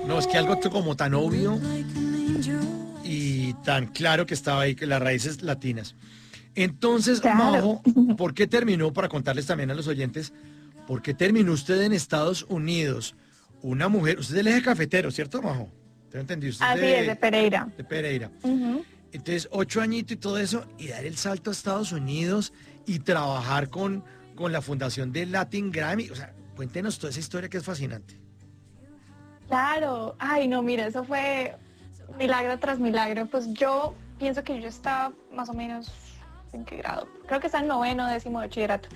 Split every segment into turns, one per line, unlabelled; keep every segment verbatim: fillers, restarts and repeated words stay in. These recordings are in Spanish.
No, es que algo t- como tan obvio y tan claro que estaba ahí, que las raíces latinas. Entonces,
Claro.
Majo, ¿por qué terminó, para contarles también a los oyentes, por qué terminó usted en Estados Unidos? Una mujer, usted es del eje cafetero, ¿cierto, Majo? Te entendí, usted es
Así es, de
de,
Pereira.
de Pereira.
Ujú.
Entonces, ocho añitos y todo eso, y dar el salto a Estados Unidos y trabajar con, con la fundación de Latin Grammy. O sea, cuéntenos toda esa historia que es fascinante.
Claro. Ay, no, mira, eso fue milagro tras milagro. Pues yo pienso que yo estaba más o menos, ¿en qué grado? Creo que está en noveno, décimo de bachillerato.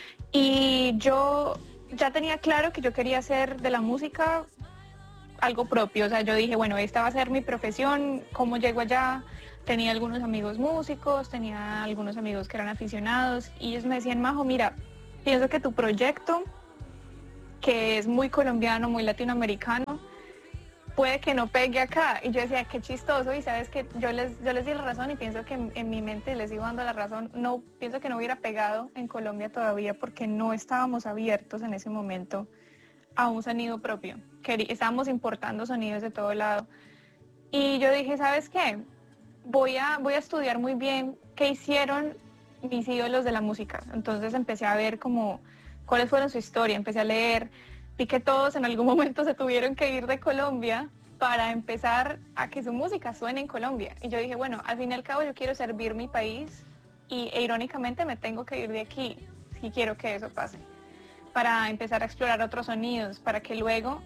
Y yo ya tenía claro que yo quería hacer de la música algo propio. O sea, yo dije, bueno, esta va a ser mi profesión. ¿Cómo llego allá? Tenía algunos amigos músicos, tenía algunos amigos que eran aficionados y ellos me decían, Majo, mira, pienso que tu proyecto, que es muy colombiano, muy latinoamericano, puede que no pegue acá. Y yo decía, qué chistoso, y sabes que yo les, yo les di la razón y pienso que en, en mi mente les iba dando la razón. No, pienso que no hubiera pegado en Colombia todavía porque no estábamos abiertos en ese momento a un sonido propio. Querí- estábamos importando sonidos de todo lado. Y yo dije, ¿sabes qué? Voy a, voy a estudiar muy bien qué hicieron mis ídolos de la música. Entonces empecé a ver como cuáles fueron su historia, empecé a leer, vi que todos en algún momento se tuvieron que ir de Colombia para empezar a que su música suene en Colombia. Y yo dije, bueno, al fin y al cabo yo quiero servir mi país y e, irónicamente me tengo que ir de aquí si quiero que eso pase, para empezar a explorar otros sonidos, para que luego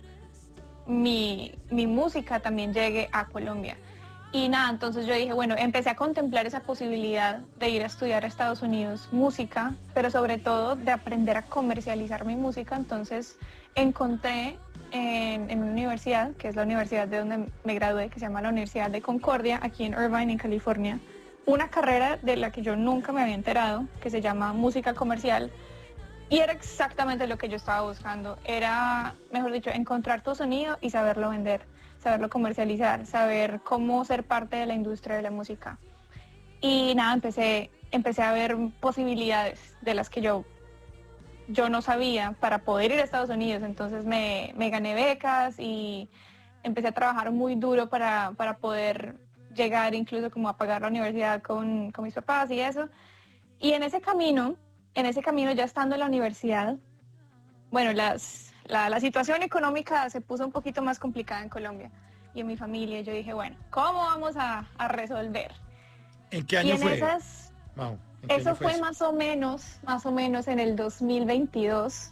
mi, mi música también llegue a Colombia. Y nada, entonces yo dije, bueno, empecé a contemplar esa posibilidad de ir a estudiar a Estados Unidos música, pero sobre todo de aprender a comercializar mi música. Entonces encontré en, en una universidad, que es la universidad de donde me gradué, que se llama la Universidad de Concordia, aquí en Irvine, en California, una carrera de la que yo nunca me había enterado, que se llama música comercial. Y era exactamente lo que yo estaba buscando. Era, mejor dicho, encontrar tu sonido y saberlo vender, saberlo comercializar, saber cómo ser parte de la industria de la música. Y nada, empecé, empecé a ver posibilidades de las que yo, yo no sabía para poder ir a Estados Unidos. Entonces me, me gané becas y empecé a trabajar muy duro para, para poder llegar incluso como a pagar la universidad con, con mis papás y eso. Y en ese camino, en ese camino ya estando en la universidad, bueno, las, la, la situación económica se puso un poquito más complicada en Colombia y en mi familia. Yo dije, bueno, ¿cómo vamos a, a resolver?
¿En qué
Y
año
en
fue,
esas,
Majo? ¿En qué año
eso
fue
fue
eso?
más o menos, más o menos en el dos mil veintidós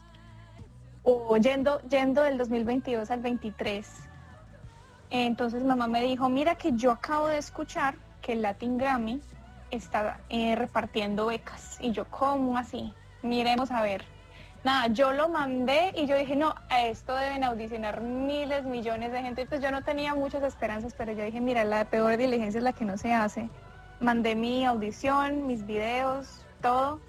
o yendo, yendo del dos mil veintidós al veintitrés. Entonces mamá me dijo, mira que yo acabo de escuchar que el Latin Grammy está eh, repartiendo becas. Y yo, ¿cómo así? Miremos a ver. Nada, yo lo mandé y yo dije, no, a esto deben audicionar miles, millones de gente. Pues yo no tenía muchas esperanzas, pero yo dije, mira, la peor diligencia es la que no se hace. Mandé mi audición, mis videos, todo.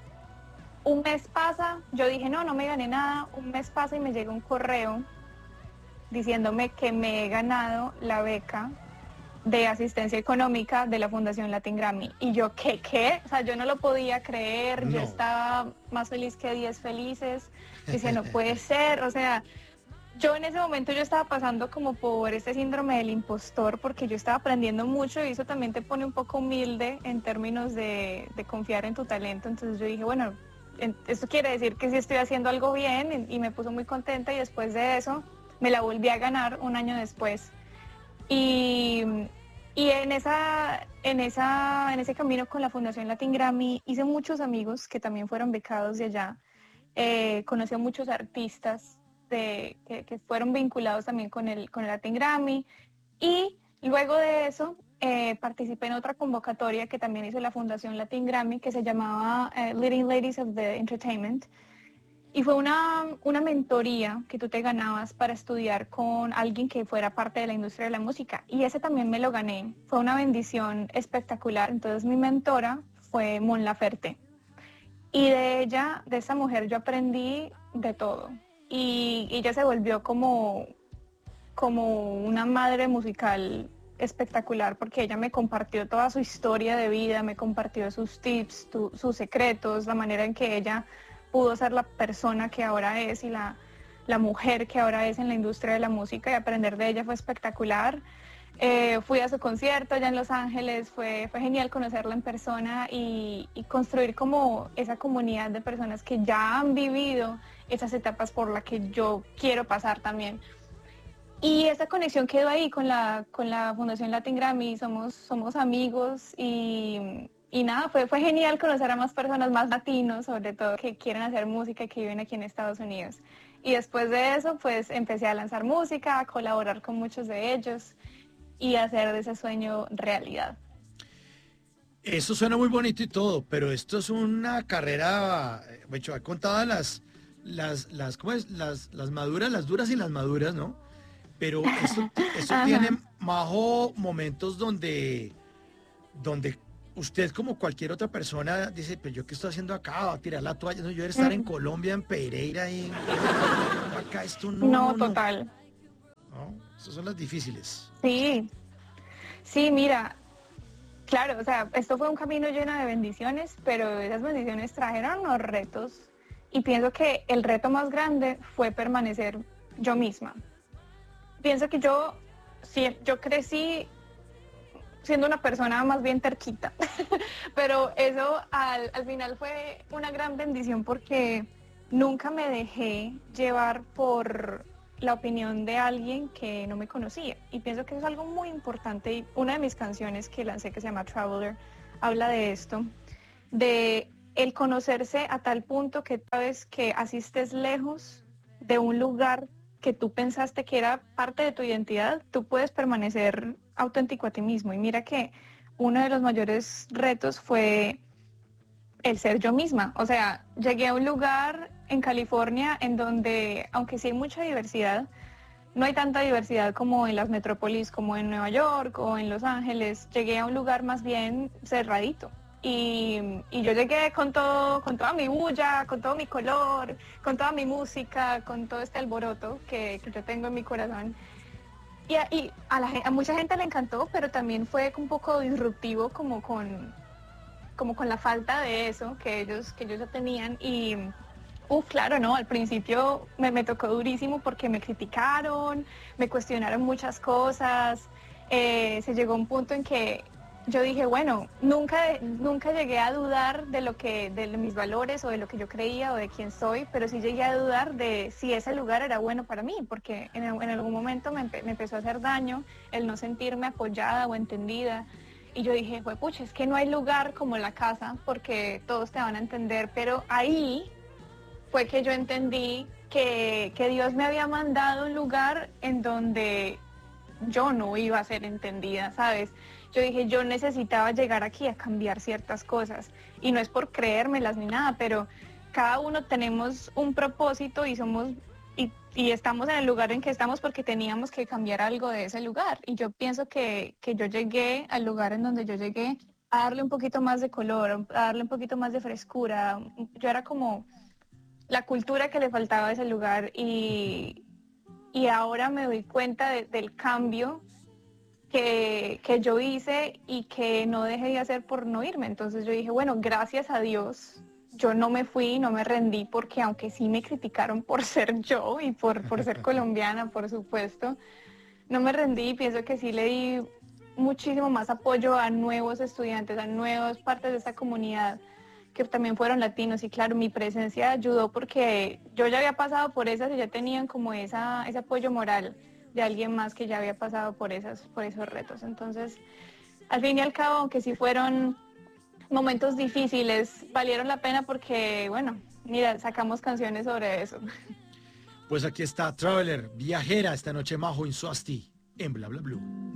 Un mes pasa, yo dije, no, no me gané nada. Un mes pasa y me llega un correo diciéndome que me he ganado la beca de asistencia económica de la Fundación Latin Grammy. Y yo, ¿qué, qué? O sea, yo no lo podía creer, yo
No.
estaba más feliz que diez felices. Dice, no puede ser, o sea, yo en ese momento yo estaba pasando como por este síndrome del impostor porque yo estaba aprendiendo mucho y eso también te pone un poco humilde en términos de, de confiar en tu talento. Entonces yo dije, bueno, en- esto quiere decir que sí estoy haciendo algo bien y, y me puso muy contenta y después de eso me la volví a ganar un año después. Y, y en, esa, en, esa, en ese camino con la Fundación Latin Grammy hice muchos amigos que también fueron becados de allá. Eh, conocí a muchos artistas de, que, que fueron vinculados también con el, con el Latin Grammy. Y luego de eso eh, participé en otra convocatoria que también hizo la Fundación Latin Grammy que se llamaba eh, Leading Ladies of the Entertainment. Y fue una, una mentoría que tú te ganabas para estudiar con alguien que fuera parte de la industria de la música. Y ese también me lo gané. Fue una bendición espectacular. Entonces mi mentora fue Mon Laferte. Y de ella, de esa mujer, yo aprendí de todo. Y, y ella se volvió como, como una madre musical espectacular porque ella me compartió toda su historia de vida, me compartió sus tips, tu- sus secretos, la manera en que ella pudo ser la persona que ahora es y la, la mujer que ahora es en la industria de la música, y aprender de ella fue espectacular. Eh, fui a su concierto allá en Los Ángeles, fue, fue genial conocerla en persona y, y construir como esa comunidad de personas que ya han vivido esas etapas por las que yo quiero pasar también. Y esa conexión quedó ahí con la, con la Fundación Latin Grammy, somos, somos amigos y, y nada, fue, fue genial conocer a más personas, más latinos sobre todo, que quieren hacer música y que viven aquí en Estados Unidos. Y después de eso, pues empecé a lanzar música, a colaborar con muchos de ellos y hacer de ese sueño realidad.
Eso suena muy bonito y todo, pero esto es una carrera, eh, de hecho, ha contado las, las, las, ¿cómo es? Las, las maduras, las duras y las maduras, ¿no? Pero esto, esto tiene, Majo, momentos donde, donde usted, como cualquier otra persona, dice, pues yo qué estoy haciendo acá, va a tirar la toalla, no, yo voy estar en Colombia, en Pereira, y acá esto no,
No,
no, no.
total.
No, esas son las difíciles.
Sí, sí, mira, claro, o sea, esto fue un camino lleno de bendiciones, pero esas bendiciones trajeron los retos y pienso que el reto más grande fue permanecer yo misma. Pienso que yo, sí, yo crecí siendo una persona más bien terquita, pero eso al, al final fue una gran bendición porque nunca me dejé llevar por la opinión de alguien que no me conocía. Y pienso que eso es algo muy importante y una de mis canciones que lancé, que se llama Traveler, habla de esto, de el conocerse a tal punto que sabes que así estés lejos de un lugar que tú pensaste que era parte de tu identidad, tú puedes permanecer auténtico a ti mismo. Y mira que uno de los mayores retos fue el ser yo misma. O sea, llegué a un lugar en California en donde, aunque sí hay mucha diversidad, no hay tanta diversidad como en las metrópolis, como en Nueva York o en Los Ángeles. Llegué a un lugar más bien cerradito. Y, y yo llegué con todo, con toda mi bulla, con todo mi color, con toda mi música, con todo este alboroto que, que yo tengo en mi corazón. Y, a, y a, la, a mucha gente le encantó, pero también fue un poco disruptivo como con, como con la falta de eso que ellos, que ellos ya tenían. Y, uh, claro, ¿no? Al principio me, me tocó durísimo porque me criticaron, me cuestionaron muchas cosas. Eh, se llegó a un punto en que yo dije, bueno, nunca, nunca llegué a dudar de lo que, de mis valores o de lo que yo creía o de quién soy, pero sí llegué a dudar de si ese lugar era bueno para mí, porque en, en algún momento me, me empezó a hacer daño el no sentirme apoyada o entendida. Y yo dije, pues pucha, es que no hay lugar como la casa porque todos te van a entender, pero ahí fue que yo entendí que, que Dios me había mandado un lugar en donde yo no iba a ser entendida, ¿sabes? Yo dije, yo necesitaba llegar aquí a cambiar ciertas cosas y no es por creérmelas ni nada, pero cada uno tenemos un propósito y somos y, y estamos en el lugar en que estamos porque teníamos que cambiar algo de ese lugar. Y yo pienso que, que yo llegué al lugar en donde yo llegué a darle un poquito más de color, a darle un poquito más de frescura. Yo era como la cultura que le faltaba a ese lugar y, y ahora me doy cuenta de, del cambio que, que yo hice y que no dejé de hacer por no irme. Entonces yo dije, bueno, gracias a Dios, yo no me fui, no me rendí, porque aunque sí me criticaron por ser yo y por, por ser colombiana, por supuesto, no me rendí. Pienso que sí le di muchísimo más apoyo a nuevos estudiantes, a nuevas partes de esta comunidad que también fueron latinos. Y claro, mi presencia ayudó porque yo ya había pasado por esas y ya tenían como esa, ese apoyo moral de alguien más que ya había pasado por, esas, por esos retos. Entonces, al fin y al cabo, aunque sí fueron momentos difíciles, valieron la pena porque, bueno, mira, sacamos canciones sobre eso.
Pues aquí está Traveler, viajera esta noche, Majo Insuasti, en Bla Bla Blue.